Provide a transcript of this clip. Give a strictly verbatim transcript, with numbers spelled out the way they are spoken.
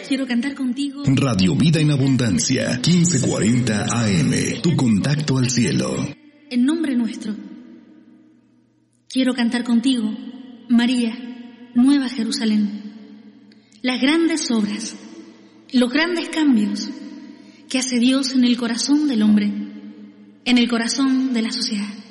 Quiero cantar contigo. Radio Vida en Abundancia, quince cuarenta A M. Tu contacto al cielo. En nombre nuestro. Quiero cantar contigo, María, Nueva Jerusalén. Las grandes obras, los grandes cambios que hace Dios en el corazón del hombre, en el corazón de la sociedad.